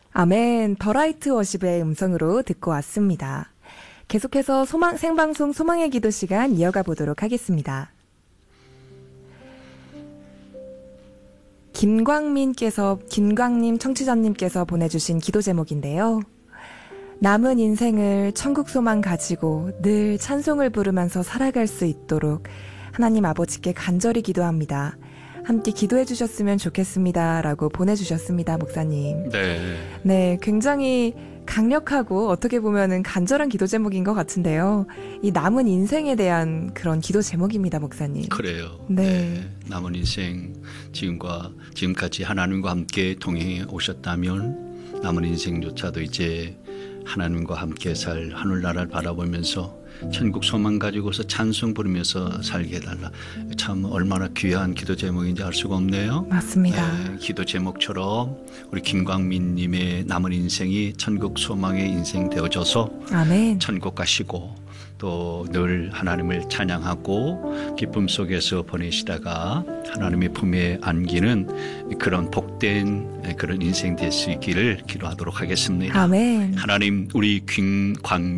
아멘, 더라이트 워십의 음성으로 듣고 왔습니다. 계속해서 생방송 소망의 기도 시간 이어가 보도록 하겠습니다. 김광님 청취자님께서 보내주신 기도 제목인데요. 남은 인생을 천국 소망 가지고 늘 찬송을 부르면서 살아갈 수 있도록 하나님 아버지께 간절히 기도합니다. 함께 기도해 주셨으면 좋겠습니다. 라고 보내주셨습니다, 목사님. 네, 굉장히 강력하고 어떻게 보면은 간절한 기도 제목인 것 같은데요. 이 남은 인생에 대한 그런 기도 제목입니다, 목사님. 그래요. 네. 남은 인생 지금까지 하나님과 함께 동행해 오셨다면 남은 인생조차도 이제 하나님과 함께 살 하늘나라를 바라보면서 천국 소망 가지고서 찬송 부르면서 살게 해달라. 참 얼마나 귀한 기도 제목인지 알 수가 없네요. 맞습니다. 네, 기도 제목처럼 우리 김광민 님의 남은 인생이 천국 소망의 인생 되어져서 아멘. 천국 가시고 또 늘 하나님을 찬양하고 기쁨 속에서 보내시다가 하나님의 품에 안기는 그런 복된 그런 인생 될 수 있기를 기도하도록 하겠습니다. 아멘. 하나님, 우리 김광민